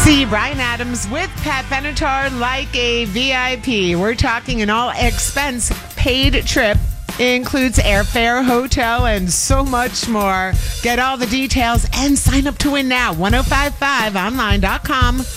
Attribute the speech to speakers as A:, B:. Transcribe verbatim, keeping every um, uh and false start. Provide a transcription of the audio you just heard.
A: See Brian Adams with Pat Benatar like a V I P. We're talking an all-expense paid trip. It includes airfare, hotel, and so much more. Get all the details and sign up to win now. ten fifty-five online dot com.